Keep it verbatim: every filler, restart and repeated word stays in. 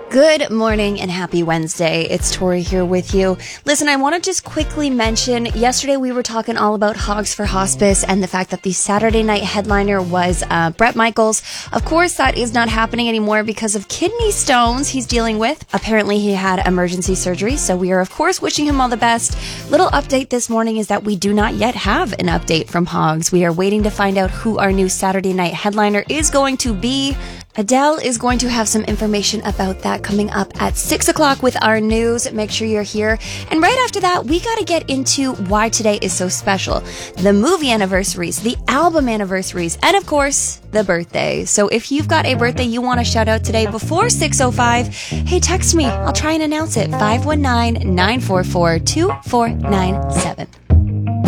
Good morning and happy Wednesday. It's Tori here with you. Listen, I want to just quickly mention, yesterday we were talking all about Hogs for Hospice and the fact that the Saturday night headliner was uh, Bret Michaels. Of course, that is not happening anymore because of kidney stones he's dealing with. Apparently, he had emergency surgery, so we are, of course, wishing him all the best. Little update this morning is that we do not yet have an update from Hogs. We are waiting to find out who our new Saturday night headliner is going to be. Adele is going to have some information about that coming up at six o'clock with our news. Make sure you're here. And right after that, we got to get into why today is so special. The movie anniversaries, the album anniversaries, and of course, the birthday. So if you've got a birthday you want to shout out today before six oh five, hey, text me. I'll try and announce it. five one nine, nine four four, two four nine seven.